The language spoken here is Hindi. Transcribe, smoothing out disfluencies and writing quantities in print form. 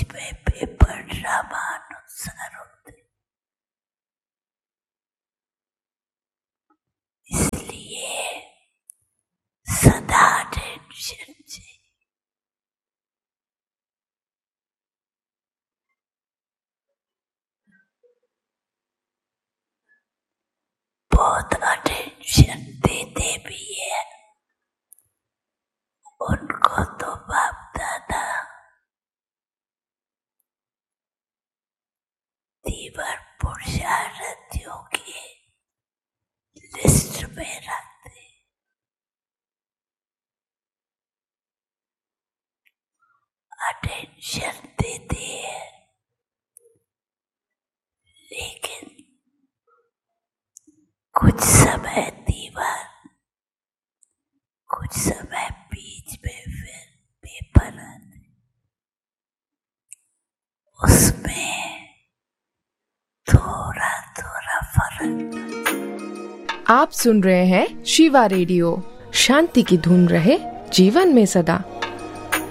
बीच में पेपर ड्रामानुसार होते, इसलिए सदा टेंशन चाहिए। बहुत अटेंशन देते भी है, उनको तो बाप दादा तीव्र पुरुषार्थियों की लिस्ट में रखते, अटेंशन देते हैं, लेकिन कुछ समय तीव्र, कुछ समय बीच में फिर पेपर आते, उसमें थोड़ा थोड़ा फर्क। आप सुन रहे हैं शिवा रेडियो। शांति की धुन रहे जीवन में सदा।